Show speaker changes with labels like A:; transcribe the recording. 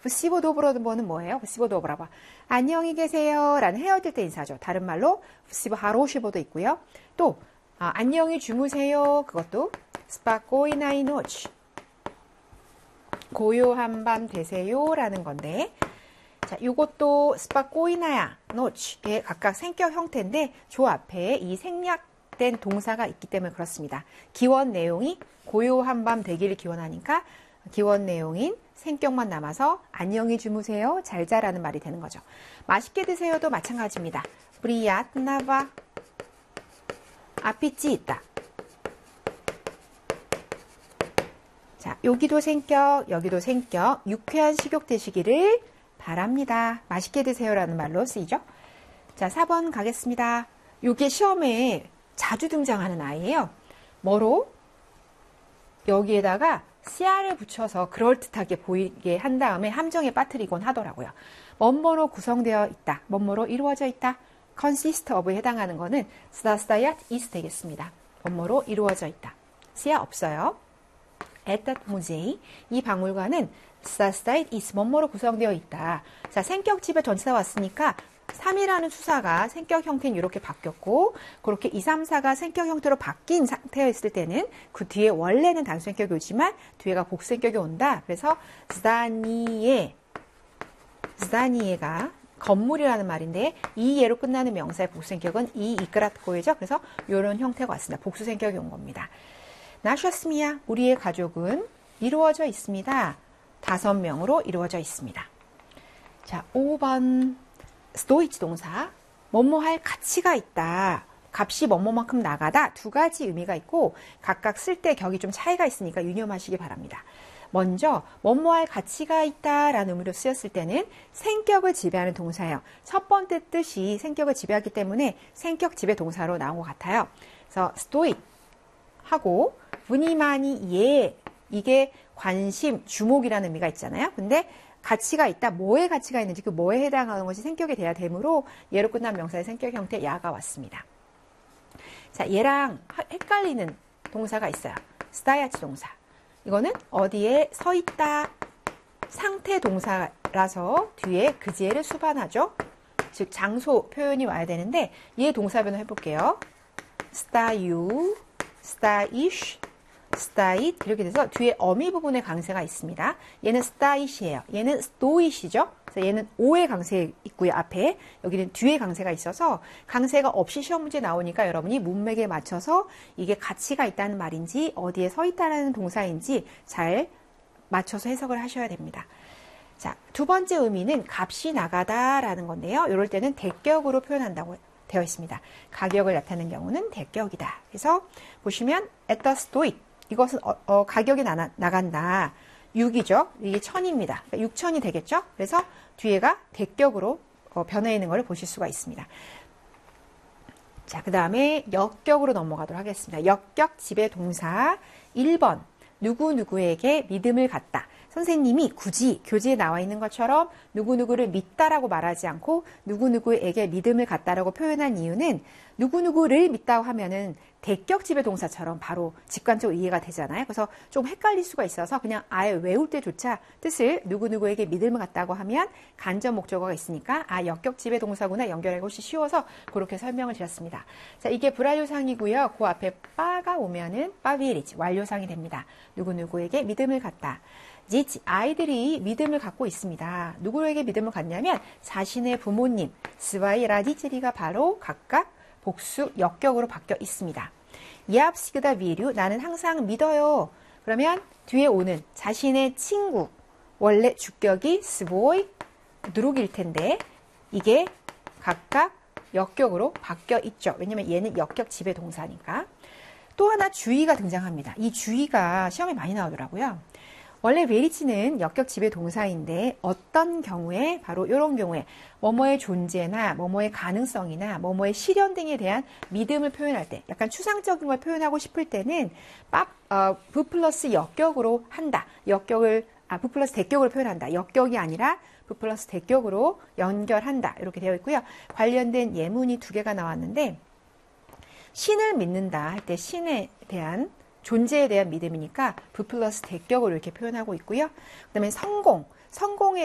A: 부시보 도브로는 뭐예요? 부시보 도브라바. 안녕히 계세요 라는 헤어질 때 인사죠. 다른 말로 부시보 하로시보도 있고요. 또 안녕히 주무세요. 그것도 스파코이나이 노치. 고요한 밤 되세요 라는 건데, 자, 요것도 스파코이나야 노치의 각각 생격 형태인데 조 앞에 이 생략된 동사가 있기 때문에 그렇습니다. 기원 내용이 고요한 밤 되기를 기원하니까 기원 내용인 생격만 남아서 안녕히 주무세요, 잘 자라는 말이 되는 거죠. 맛있게 드세요도 마찬가지입니다. 브리얏나바, 아피치 있다. 자, 여기도 생격, 여기도 생격, 유쾌한 식욕 되시기를 바랍니다. 맛있게 드세요라는 말로 쓰이죠. 자, 4번 가겠습니다. 이게 시험에 자주 등장하는 아이예요. 뭐로? 여기에다가 씨알을 붙여서 그럴듯하게 보이게 한 다음에 함정에 빠뜨리곤 하더라고요. 뭐뭐로 구성되어 있다, 뭐뭐로 이루어져 있다. consist of에 해당하는 거는 쓰다쓰다얏 is 되겠습니다. 뭐뭐로 이루어져 있다. 씨알 없어요. at that musée, 이 박물관은 쓰다쓰다얏 is 뭐뭐로 구성되어 있다. 자, 생격집에 전치사 왔으니까 3이라는 수사가 생격 형태는 이렇게 바뀌었고, 그렇게 2, 3, 4가 생격 형태로 바뀐 상태였을 때는 그 뒤에 원래는 단수생격이 오지만 뒤에가 복수생격이 온다. 그래서 스다니에가 건물이라는 말인데 이 예로 끝나는 명사의 복수생격은 이 이끄라트고이죠. 그래서 이런 형태가 왔습니다. 복수생격이 온 겁니다. 나셨습니다. 우리의 가족은 이루어져 있습니다. 5명으로 이루어져 있습니다. 자, 5번 스토이치 동사, 뭐뭐 할 가치가 있다. 값이 뭐뭐만큼 나가다. 두 가지 의미가 있고 각각 쓸 때 격이 좀 차이가 있으니까 유념하시기 바랍니다. 먼저 뭐뭐 할 가치가 있다라는 의미로 쓰였을 때는 생격을 지배하는 동사예요. 첫 번째 뜻이 생격을 지배하기 때문에 생격 지배 동사로 나온 것 같아요. 그래서 스토이 하고 분이마니 예, 이게 관심, 주목이라는 의미가 있잖아요. 근데 가치가 있다, 뭐의 가치가 있는지 그 뭐에 해당하는 것이 생격이 돼야 되므로 예로 끝난 명사의 생격 형태 야가 왔습니다. 자, 얘랑 헷갈리는 동사가 있어요. 스타야치 동사. 이거는 어디에 서 있다, 상태 동사라서 뒤에 그제를 수반하죠. 즉 장소 표현이 와야 되는데 얘 동사 변화 해볼게요. 스타유, 스타이쉬, 스타잇 이렇게 돼서 뒤에 어미 부분에 강세가 있습니다. 얘는 스타잇이에요. 얘는 스토잇이죠. 그래서 얘는 오의 강세 있고요. 앞에 여기는 뒤에 강세가 있어서 강세가 없이 시험 문제 나오니까 여러분이 문맥에 맞춰서 이게 가치가 있다는 말인지 어디에 서 있다는 동사인지 잘 맞춰서 해석을 하셔야 됩니다. 자, 두 번째 의미는 값이 나가다라는 건데요. 이럴 때는 대격으로 표현한다고 되어 있습니다. 가격을 나타내는 경우는 대격이다. 그래서 보시면 at the store, 이것은 가격이 나간다. 6이죠. 이게 1000입니다. 그러니까 6000이 되겠죠. 그래서 뒤에가 대격으로 변해 있는 걸 보실 수가 있습니다. 자, 그 다음에 역격으로 넘어가도록 하겠습니다. 역격 지배 동사 1번 누구누구에게 믿음을 갖다. 선생님이 굳이 교재에 나와 있는 것처럼 누구누구를 믿다라고 말하지 않고 누구누구에게 믿음을 갖다라고 표현한 이유는 누구누구를 믿다고 하면은 대격 지배 동사처럼 바로 직관적으로 이해가 되잖아요. 그래서 좀 헷갈릴 수가 있어서 그냥 아예 외울 때조차 뜻을 누구누구에게 믿음을 갖다고 하면 간접 목적어가 있으니까 역격 지배 동사구나 연결하기 훨씬 쉬워서 그렇게 설명을 드렸습니다. 자, 이게 불완료상이고요. 그 앞에 빠가 오면은 빠비리치 완료상이 됩니다. 누구누구에게 믿음을 갖다. 아이들이 믿음을 갖고 있습니다. 누구에게 믿음을 갖냐면 자신의 부모님, 스와이 라디체리가 바로 각각 복수 역격으로 바뀌어 있습니다. 이압시그다 위류, 나는 항상 믿어요. 그러면 뒤에 오는 자신의 친구, 원래 주격이 스보이 누룩일 텐데 이게 각각 역격으로 바뀌어 있죠. 왜냐면 얘는 역격 지배 동사니까. 또 하나 주의가 등장합니다. 이 주의가 시험에 많이 나오더라고요. 원래 베리치는 역격 지배 동사인데 어떤 경우에 바로 이런 경우에 뭐뭐의 존재나 뭐뭐의 가능성이나 뭐뭐의 실현 등에 대한 믿음을 표현할 때 약간 추상적인 걸 표현하고 싶을 때는 부 플러스 역격으로 한다. 부 플러스 대격으로 표현한다. 역격이 아니라 부 플러스 대격으로 연결한다. 이렇게 되어 있고요. 관련된 예문이 2개가 나왔는데 신을 믿는다 할 때 신에 대한 존재에 대한 믿음이니까 부 플러스 대격으로 이렇게 표현하고 있고요. 그 다음에 성공에